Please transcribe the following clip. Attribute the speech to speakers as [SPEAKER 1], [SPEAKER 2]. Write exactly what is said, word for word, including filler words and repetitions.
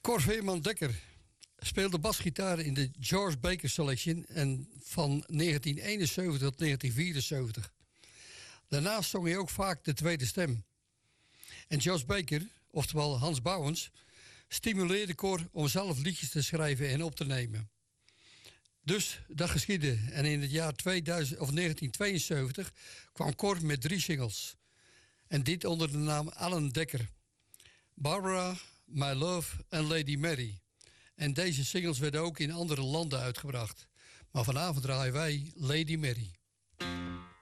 [SPEAKER 1] Cor Veerman-Dekker speelde basgitaar in de George Baker Selection en van negentien eenenzeventig tot negentien vierenzeventig. Daarnaast zong hij ook vaak de tweede stem. En George Baker, oftewel Hans Bouwens, stimuleerde Cor om zelf liedjes te schrijven en op te nemen. Dus dat geschiedde en in het jaar tweeduizend, of negentien tweeënzeventig kwam Cor met drie singles. En dit onder de naam Alan Dekker. Barbara, My Love en Lady Mary. En deze singles werden ook in andere landen uitgebracht. Maar vanavond draaien wij Lady Mary.